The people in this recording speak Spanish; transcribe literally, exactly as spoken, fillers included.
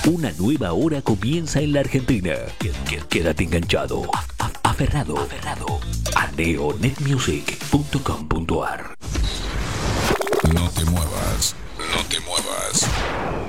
Una nueva hora comienza en la Argentina. Quédate enganchado, aferrado, aferrado a neonetmusic punto com punto ar.